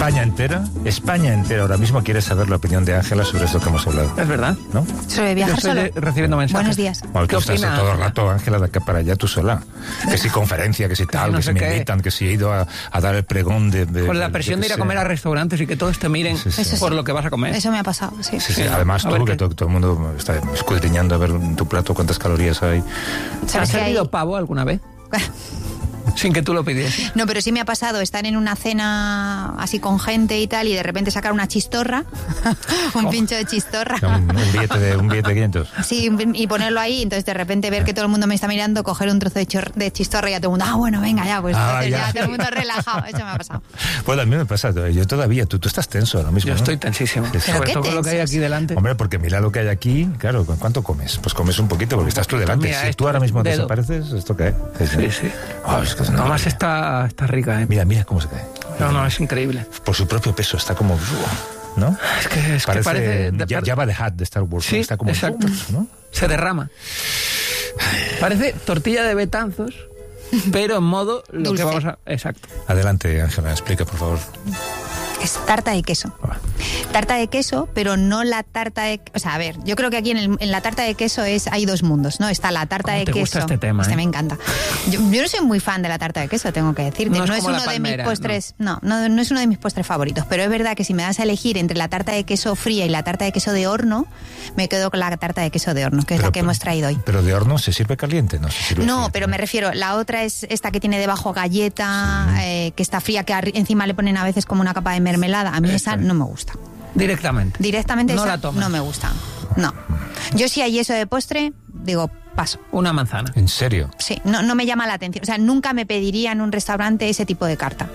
España entera ahora mismo quiere saber la opinión de Ángela sobre esto que hemos hablado. Es verdad. ¿No? Sobre viajar solo. Recibiendo mensajes. Buenos días. Bueno, ¿Qué tú estás opina? todo el rato, Ángela, de acá para allá tú sola. Que si conferencia, que si tal, no que sé si me qué. invitan, que si he ido a dar el pregón de Con la presión de ir a comer a restaurantes y que todos te miren Sí. por lo que vas a comer. Eso me ha pasado, sí. Sí. Además A ver tú, que qué. todo el mundo está escudriñando a ver en tu plato cuántas calorías hay. ¿Sabes ¿Has que hay? servido pavo alguna vez? Sin que tú lo pidieras. No, pero sí me ha pasado estar en una cena así con gente y tal y de repente sacar una chistorra, un pincho de chistorra. Un billete de 500. Sí, y ponerlo ahí, entonces de repente ver que todo el mundo me está mirando, coger un trozo de chistorra y a todo el mundo, bueno, venga ya, pues entonces ya todo el mundo relajado, eso me ha pasado. Pues a mí me pasa, yo todavía, tú estás tenso ahora mismo, Yo ¿no? estoy tensísimo. Sí, sí. ¿Pero Sobre qué todo con lo que hay tensas? aquí delante. Hombre, porque mira lo que hay aquí, claro, ¿cuánto comes? Pues comes un poquito porque estás tú delante. Mira, Si esto tú ahora es mismo un dedo. desapareces, ¿esto cae? Sí. Es que es una Además maravilla. está rica, ¿eh? Mira cómo se cae. No, es increíble. Por su propio peso, está como... ¿no? Es que parece... Jabba the Hutt de Star Wars. Sí, está como... exacto. ¿no? Se derrama. Parece tortilla de Betanzos, pero en modo lo Dulce. que vamos a... Exacto. Adelante, Ángela, explica, por favor. Es tarta de queso. Tarta de queso, pero no la tarta de... O sea, a ver, yo creo que aquí en la tarta de queso hay dos mundos, ¿no? Está la tarta ¿Cómo de te queso. gusta este tema, me encanta. Yo no soy muy fan de la tarta de queso, tengo que decirte. No es No es como la uno de palmera, mis postres... No es uno de mis postres favoritos, pero es verdad que si me das a elegir entre la tarta de queso fría y la tarta de queso de horno, me quedo con la tarta de queso de horno, que es la que hemos traído hoy. Pero de horno se sirve caliente, ¿no? Se sirve No, frío, pero me refiero, la otra es esta que tiene debajo galleta, que está fría, que encima le ponen a veces como una capa de mermelada. A mí esa no me gusta. Directamente. Directamente No esa la tomas. no me gusta. No. Yo si hay eso de postre, digo, paso. Una manzana. ¿En serio? Sí, no me llama la atención. O sea, nunca me pediría en un restaurante ese tipo de tarta.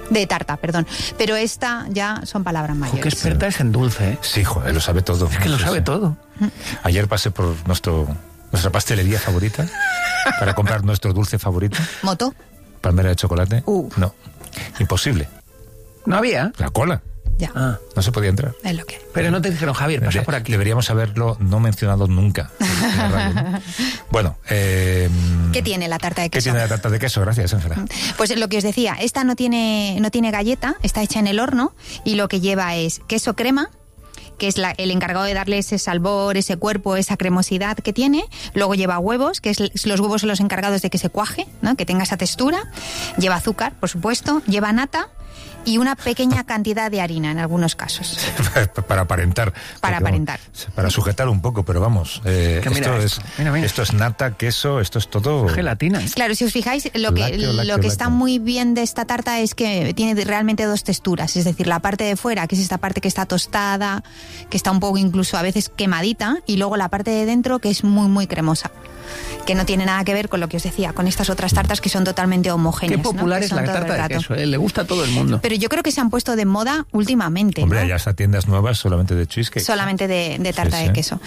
Pero esta ya son palabras mayores. Qué experta es en dulce, ¿eh? Sí, joder, lo sabe todo. Es que lo Sí, sabe sí. todo. Ayer pasé por nuestra pastelería favorita para comprar nuestro dulce favorito, ¿Moto? palmera de chocolate. Uf. No, imposible. ¿No había? La cola, Ya, no se podía entrar. es lo que hay. Pero no te dijeron, Javier, pasa por aquí. Deberíamos haberlo no mencionado nunca en la radio, ¿no? Bueno, ¿Qué tiene la tarta de ¿qué queso? tiene la tarta de queso? Gracias, Ángela. Pues lo que os decía, esta no tiene galleta, está hecha en el horno y lo que lleva es queso crema, que es el encargado de darle ese sabor, ese cuerpo, esa cremosidad que tiene. Luego lleva huevos, que los huevos son los encargados de que se cuaje, ¿no? Que tenga esa textura. Lleva azúcar, por supuesto. Lleva nata y una pequeña cantidad de harina en algunos casos. Para aparentar. Para Porque, aparentar. Para sujetar un poco, pero vamos. Que mira mira. Esto es nata, queso, esto es todo. Gelatina. Claro, si os fijáis, lo Lácteo, que está lácteo. muy bien de esta tarta es que tiene realmente dos texturas. Es decir, la parte de fuera, que es esta parte que está tostada, que está un poco incluso a veces quemadita, y luego la parte de dentro que es muy, muy cremosa. Que no tiene nada que ver con lo que os decía, con estas otras tartas que son totalmente homogéneas. Qué popular ¿no? Que es son la todo el tarta de rato. queso, ¿eh? Le gusta a todo el mundo. Pero yo creo que se han puesto de moda últimamente. Hombre, ¿no? ya hasta tiendas nuevas solamente de cheesecake. Solamente de tarta Sí, de sí. queso.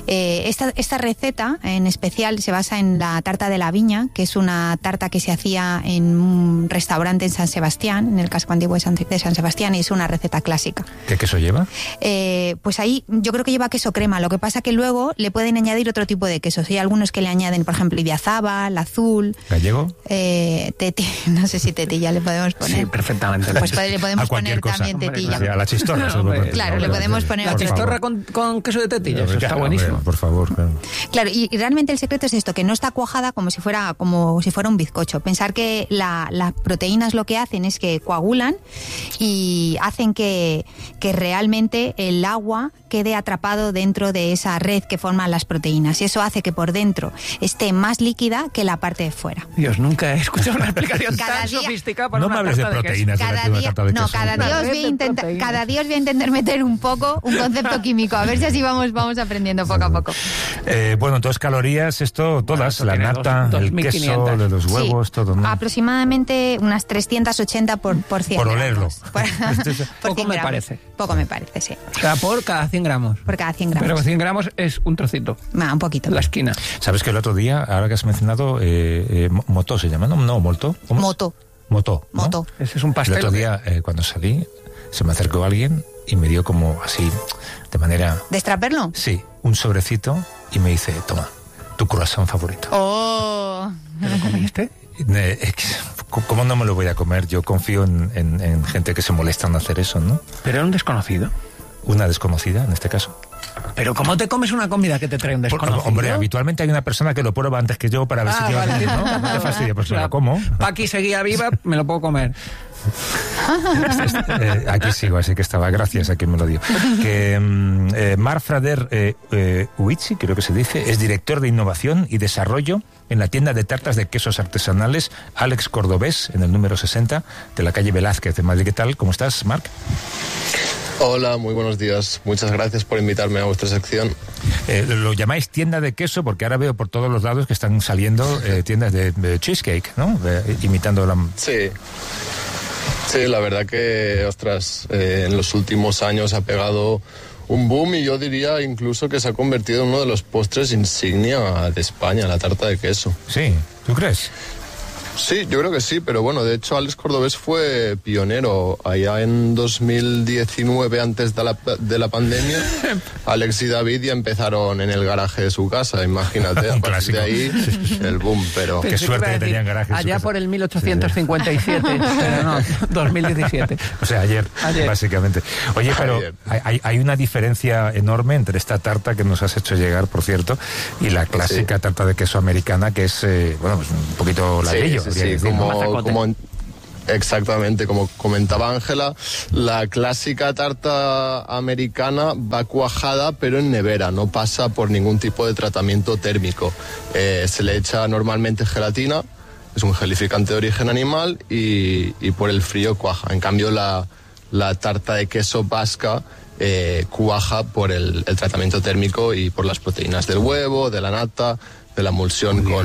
Esta receta en especial se basa en la tarta de la viña, que es una tarta que se hacía en un restaurante en San Sebastián, en el casco antiguo de San Sebastián, y es una receta clásica. ¿Qué queso lleva? Pues ahí yo creo que lleva queso crema, lo que pasa que luego le pueden añadir otro tipo de quesos. Hay algunos que le añaden, por ejemplo, idiazábal, azul, ¿Gallego? teti, no sé si tetilla le podemos poner. Sí, perfectamente. Pues le podemos A cualquier poner cosa. también Hombre, tetilla. Sí, a la chistorra. Sí, hombre. Claro, le podemos poner La Por chistorra favor. con queso de tetilla, eso está Hombre, buenísimo. por favor, claro. Claro, y realmente el secreto es esto, que no está cuajada como si fuera un bizcocho. Pensar que las proteínas lo que hacen es que coagulan y hacen que realmente el agua quede atrapado dentro de esa red que forman las proteínas. Y eso hace que por dentro esté más líquida que la parte de fuera. Dios, nunca he escuchado una explicación Cada tan día- sofisticada para No una me hables de tarta proteínas. queso. Delante de una tarta de queso. cada Una día os red voy a de intentar, proteínas. cada día os voy a intentar meter un poco un concepto químico, a ver si así vamos aprendiendo poco a poco. Bueno, entonces calorías, esto, todas, Esto la tiene nata, el 2500. queso, los huevos, Sí, todo, ¿no? aproximadamente unas 380 por 100 Por olerlo. gramos. Por Poco 100 me gramos. parece. Poco me parece, sí. O sea, por cada 100 gramos. Por cada 100 gramos. Pero 100 gramos es un trocito. Un poquito. La esquina. ¿Sabes que el otro día, ahora que has mencionado, Moto se llama, ¿no? No, Molto. ¿Cómo es? Moto. Moto, ¿no? Moto. Ese es un El pastel. otro día, cuando salí, se me acercó alguien y me dio como así, de manera... ¿Destraperlo? Sí, un sobrecito y me dice, toma, tu croissant favorito. ¡Oh! ¿Te lo comiste? ¿Cómo no me lo voy a comer? Yo confío en gente que se molesta en hacer eso, ¿no? Pero era un desconocido. Una desconocida, en este caso. ¿Pero cómo te comes una comida que te trae un desconocido? Hombre, habitualmente hay una persona que lo prueba antes que yo para ver si lleva bien, ¿no? No te fastidia, pues me lo como. Paqui seguía viva, me lo puedo comer. Aquí sigo, así que estaba. Gracias a quien me lo dio. Que Marc Frader Uichi, creo que se dice, es director de innovación y desarrollo en la tienda de tartas de quesos artesanales Alex Cordobés, en el número 60 de la calle Velázquez de Madrid. ¿Qué tal? ¿Cómo estás, Marc? Hola, muy buenos días. Muchas gracias por invitarme a vuestra sección. Lo llamáis tienda de queso porque ahora veo por todos los lados que están saliendo tiendas de cheesecake, ¿no? Imitando la... Sí, la verdad que, ostras, en los últimos años ha pegado un boom y yo diría incluso que se ha convertido en uno de los postres insignia de España, la tarta de queso. Sí, ¿tú crees? Sí, yo creo que sí, pero bueno, de hecho Alex Cordobés fue pionero allá en 2019, antes de la pandemia. Alex y David ya empezaron en el garaje de su casa, imagínate, a partir de ahí el boom, pero... Qué suerte que tenían garaje. Allá por el 1857, pero no, 2017. O sea, ayer. Básicamente. Oye, pero hay una diferencia enorme entre esta tarta que nos has hecho llegar, por cierto, y la clásica tarta de queso americana, que es, pues un poquito ladrillo. Sí, exactamente, como comentaba Ángela, la clásica tarta americana va cuajada pero en nevera, no pasa por ningún tipo de tratamiento térmico. Se le echa normalmente gelatina, es un gelificante de origen animal y por el frío cuaja. En cambio la tarta de queso vasca cuaja por el tratamiento térmico y por las proteínas del huevo, de la nata, de la emulsión con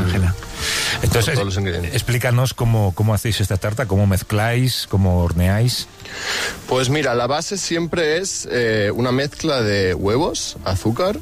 todos los ingredientes. Explícanos cómo hacéis esta tarta, cómo mezcláis, cómo horneáis. Pues mira, la base siempre es una mezcla de huevos, azúcar,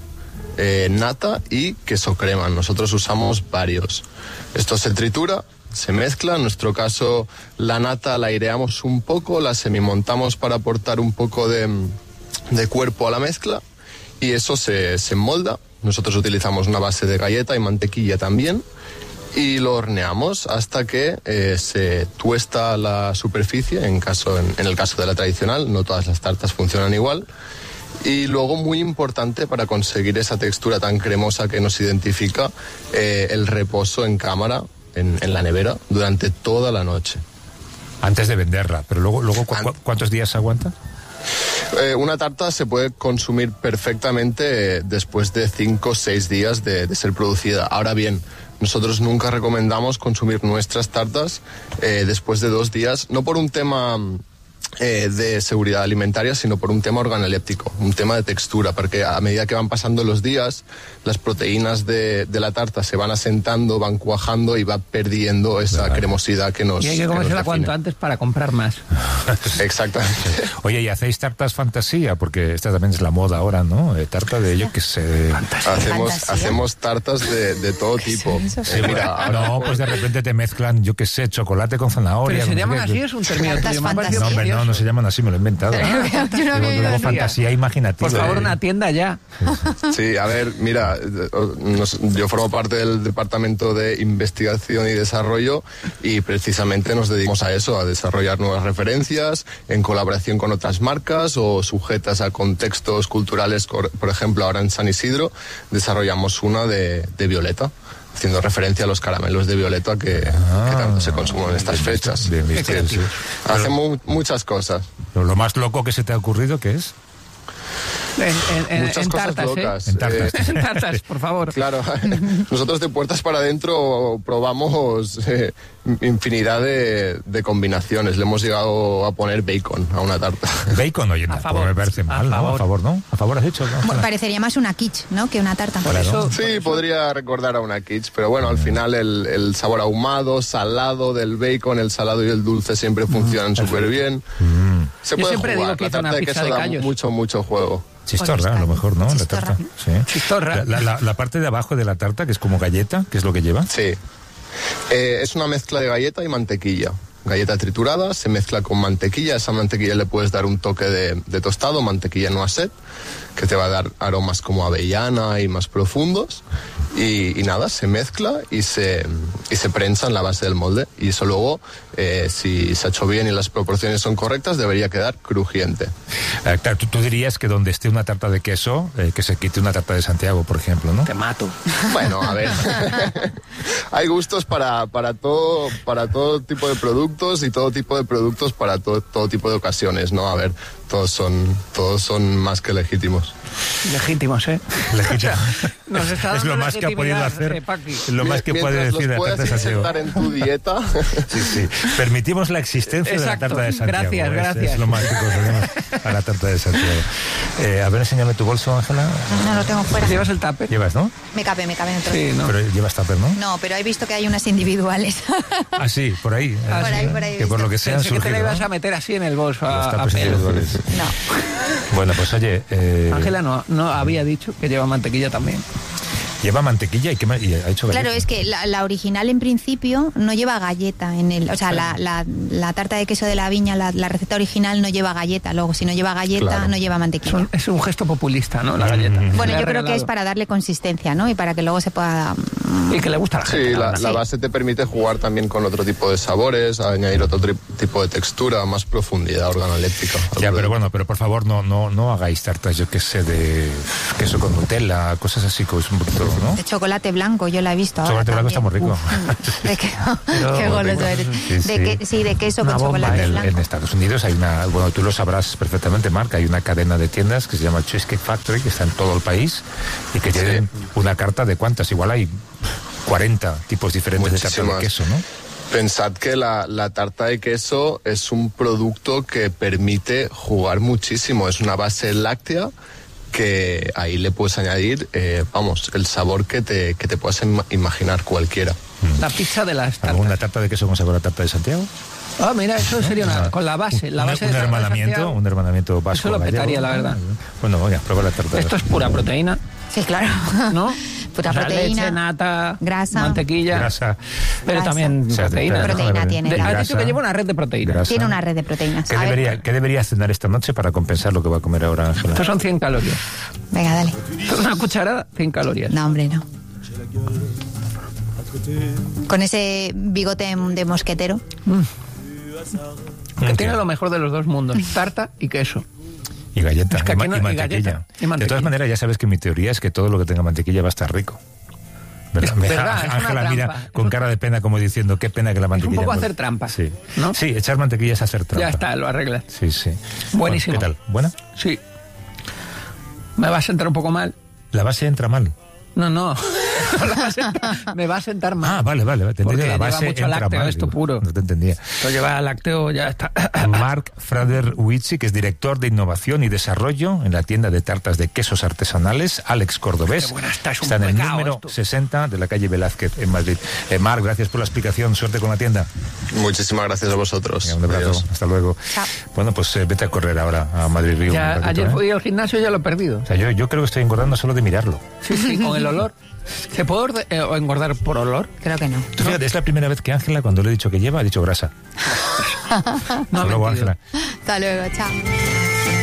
nata y queso crema. Nosotros usamos varios. Esto se tritura, se mezcla. En nuestro caso, la nata la aireamos un poco, la semimontamos para aportar un poco de cuerpo a la mezcla y eso se enmolda. Nosotros utilizamos una base de galleta y mantequilla también y lo horneamos hasta que se tuesta la superficie, en el caso de la tradicional, no todas las tartas funcionan igual. Y luego, muy importante para conseguir esa textura tan cremosa que nos identifica, el reposo en cámara, en la nevera, durante toda la noche. Antes de venderla, pero luego ¿cuántos días aguanta? Una tarta se puede consumir perfectamente después de 5 o 6 días de ser producida. Ahora bien, nosotros nunca recomendamos consumir nuestras tartas después de 2 días, no por un tema de seguridad alimentaria, sino por un tema organoléptico, un tema de textura, porque a medida que van pasando los días, las proteínas de la tarta se van asentando, van cuajando y va perdiendo esa cremosidad que nos... Y hay que comérsela cuanto antes para comprar más. Exactamente. Oye, ¿y hacéis tartas fantasía? Porque esta también es la moda ahora, ¿no? Tarta de yo que sé... Hacemos tartas de todo tipo. Mira, no, pues de repente te mezclan, yo que sé, chocolate con zanahoria. ¿Pero se llaman así? ¿Es un término tuyo? No se llaman así, me lo he inventado. Luego fantasía imaginativa. Por favor, una tienda ya. Sí, a ver, mira, yo formo parte del Departamento de Investigación y Desarrollo y precisamente nos dedicamos a eso, a desarrollar nuevas referencias en colaboración con otras marcas o sujetas a contextos culturales. Por ejemplo, ahora en San Isidro desarrollamos una de Violeta, haciendo referencia a los caramelos de Violeta que tanto se consumen en estas fechas. Bien visto, sí. Hacemos muchas cosas. Lo más loco que se te ha ocurrido, ¿qué es? Muchas cosas tartas, locas. En tartas. En tartas, por favor. Claro, nosotros de puertas para adentro probamos infinidad de combinaciones. Le hemos llegado a poner bacon a una tarta. Bacon, oye, tampoco me parece mal, ¿no? A favor, ¿no? A favor has hecho, ¿no? Bueno, parecería más una quiche, ¿no? Que una tarta. Por eso, sí, podría recordar a una quiche, pero bueno, al final el sabor ahumado, salado del bacon, el salado y el dulce siempre funcionan súper bien. Se puede siempre jugar. Digo que La tarta una de queso de da mucho juego. Chistorra, a lo mejor, ¿no? Chistorra. La tarta. Sí. Chistorra. La parte de abajo de la tarta, que es como galleta, ¿qué es lo que lleva? Sí. Es una mezcla de galleta y mantequilla. Galleta triturada, se mezcla con mantequilla. A esa mantequilla le puedes dar un toque de tostado, mantequilla noisette, que te va a dar aromas como avellana y más profundos. y nada, se mezcla y se prensa en la base del molde. Y eso luego, si se ha hecho bien y las proporciones son correctas, debería quedar crujiente. Claro, tú dirías que donde esté una tarta de queso, que se quite una tarta de Santiago, por ejemplo, ¿no? Te mato. Bueno, a ver, hay gustos para todo tipo de productos y todo tipo de productos para todo tipo de ocasiones, ¿no? A ver, todos son más que legítimos. Legítimos, ¿eh? Nos está dando es lo más que ha podido hacer, lo más que puede decir la tarta de Santiago. Mientras los puedas insertar en tu dieta. Sí. Permitimos la existencia de la tarta de Santiago. Gracias. Es lo más que conseguimos a la tarta de Santiago. A ver, enséñame tu bolso, Ángela. No, lo tengo fuera. ¿Llevas el tupper? ¿Llevas, no? Me cabe en otro. Sí, ¿no? Pero llevas tupper, ¿no? No, pero he visto que hay unas individuales. Ah, sí, por ahí. Por ahí Que por lo que sea han Pensé que te surgido, la ibas ¿no? a meter así en el bolso Los a tuppers pelo. individuales. No. Bueno, pues oye... Ángela no había dicho que lleva mantequilla también. Lleva mantequilla y, y ha hecho galleta. Claro, es que la original en principio no lleva galleta en el, o sea, la tarta de queso de la viña, la receta original no lleva galleta. Luego, si no lleva galleta, Claro. no lleva mantequilla. Es un gesto populista, ¿no? La galleta. Bueno, Le ha yo creo que regalado. es para darle consistencia, ¿no? Y para que luego se pueda... Y que le gusta a la gente. Sí, la la verdad. base te permite jugar también con otro tipo de sabores, añadir otro tipo de textura, más profundidad organoléptica. Ya, pero bueno, pero por favor no hagáis tartas, yo qué sé, de queso con Nutella, cosas así, que es un poquito, ¿no? De chocolate blanco, yo la he visto. ahora Chocolate blanco está muy también. rico. Uf, de qué Pero- goloso eres. Sí. De queso Una con bomba. chocolate En blanco. Estados Unidos hay una, bueno, tú lo sabrás perfectamente, Marc, hay una cadena de tiendas que se llama Cheesecake Factory, que está en todo el país y que tienen una carta de cuántas, igual hay 40 tipos diferentes de tarta de Muchísimas. queso, ¿no? Pensad que la tarta de queso es un producto que permite jugar muchísimo. Es una base láctea que ahí le puedes añadir, el sabor que te puedas imaginar cualquiera. La pizza de las ¿Alguna tartas. tarta de queso con sabor a tarta de Santiago? Ah, mira, eso sería una... Con la base. La base un de tarta de hermanamiento, Santiago. un hermanamiento vasco. Eso lo gallego. petaría, la verdad. Bueno, venga, prueba la tarta. Esto es pura proteína, Sí, claro. ¿no? Pura O sea, proteína, leche, nata, grasa. mantequilla. grasa. Pero Grasa. también O sea, proteína. déjame Proteína ver. tiene. Has dicho Grasa, que lleva una red de proteína. grasa. Tiene una red de proteínas. ¿Qué A ver, deberías cenar esta noche para compensar lo que va a comer ahora Ángela? Estos son 100 calorías. venga, dale. Una cucharada, 100 calorías. No, hombre, no. Con ese bigote de mosquetero. Que tiene lo mejor de los dos mundos, tarta y queso. Y galleta, Es que y, aquí no- y y mantequilla. galleta, y mantequilla. De todas maneras, ya sabes que mi teoría es que todo lo que tenga mantequilla va a estar rico. ¿Verdad? Es verdad, es una Ángela mira trampa. con cara de pena como diciendo, qué pena que la mantequilla... poco no- hacer trampa, Sí. ¿no? Sí, echar mantequilla es hacer trampa. Ya está, lo arreglas. Sí, sí. Buenísimo. Bueno, ¿qué tal? ¿Buena? Sí. Me va a sentar un poco mal. La base entra mal. No. Me va a sentar mal. Ah, vale. Te Porque entendía, la lleva base mucho entra lácteo, mal. esto digo, puro. No te entendía. Esto lleva lácteo, ya está. Marc Frader-Witsi, que es director de innovación y desarrollo en la tienda de tartas de quesos artesanales Alex Cordobés. Qué buena está, es un en el pecado número esto. 60 de la calle Velázquez en Madrid. Marc, gracias por la explicación. Suerte con la tienda. Muchísimas gracias a vosotros. Venga, un abrazo. Adiós. Hasta luego. Chao. Bueno, pues vete a correr ahora a Madrid-Río. Ya, un ratito, ayer ¿eh? fui al gimnasio y ya lo he perdido. O sea, yo creo que estoy engordando solo de mirarlo. Sí, con el olor. ¿Se puede engordar por olor? Creo que no. Tú fíjate, es la primera vez que Ángela, cuando le he dicho que lleva, ha dicho grasa. No ha Hasta luego, mentido. Ángela. Hasta luego, chao.